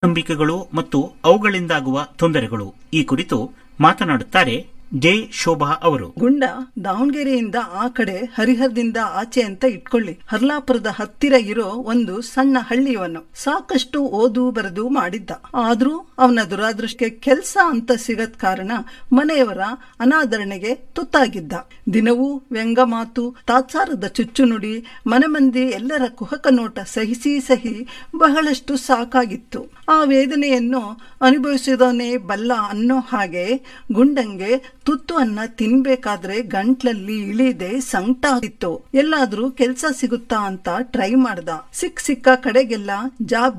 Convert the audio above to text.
ನಂಬಿಕೆಗಳು ಮತ್ತು ಅವುಗಳಿಂದಾಗುವ ತೊಂದರೆಗಳು ಈ ಕುರಿತು ಮಾತನಾಡುತ್ತಾರೆ ಜೆ ಶೋಭಾ ಅವರು. ಗುಂಡ ದಾವಣಗೆರೆಯಿಂದ ಆ ಕಡೆ, ಹರಿಹರದಿಂದ ಆಚೆ ಅಂತ ಇಟ್ಕೊಳ್ಳಿ. ಹರ್ಲಾಪುರದ ಹತ್ತಿರ ಇರೋ ಒಂದು ಸಣ್ಣ ಹಳ್ಳಿಯವನು. ಸಾಕಷ್ಟು ಓದು ಬರೆದು ಮಾಡಿದ್ದ. ಆದ್ರೂ ಅವನ ದುರಾದೃಷ್ಟಕ್ಕೆ ಕೆಲ್ಸ ಅಂತ ಸಿಗದ್ ಕಾರಣ ಮನೆಯವರ ಅನಾದರಣೆಗೆ ತುತ್ತಾಗಿದ್ದ. ದಿನವೂ ವ್ಯಂಗ ಮಾತು, ತಾತ್ಸಾರದ ಚುಚ್ಚು ನುಡಿ, ಮನೆ ಮಂದಿ ಎಲ್ಲರ ಕುಹಕ ನೋಟ ಸಹಿ ಬಹಳಷ್ಟು ಸಾಕಾಗಿತ್ತು. ಆ ವೇದನೆಯನ್ನು ಅನುಭವಿಸಿದವನೇ ಬಲ್ಲ ಅನ್ನೋ ಹಾಗೆ ಗುಂಡಂಗೆ ತುತ್ತು ಅನ್ನ ತಿನ್ಬೇಕಾದ್ರೆ ಗಂಟ್ಲಲ್ಲಿ ಇಳಿದೆ ಸಂಕಟ ಆಗಿತ್ತು. ಎಲ್ಲಾದ್ರೂ ಕೆಲ್ಸ ಸಿಗುತ್ತಾ ಅಂತ ಟ್ರೈ ಮಾಡ್ದ. ಸಿಕ್ಕ ಕಡೆಗೆಲ್ಲ ಜಾಬ್